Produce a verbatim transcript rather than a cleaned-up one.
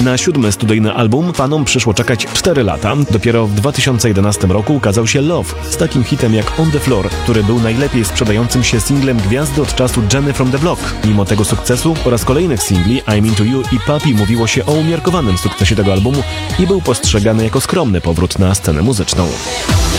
Na siódmy studyjny album fanom przyszło czekać cztery lata. Dopiero w dwa tysiące jedenastym roku ukazał się Love z takim hitem jak On The Floor, który był najlepiej sprzedającym się singlem gwiazdy od czasu Jenny from the Block. Mimo tego sukcesu oraz kolejnych singli I'm Into You i Papi mówiło się o umiarkowanym sukcesie tego albumu i był postrzegany jako skromny powrót na scenę muzyczną.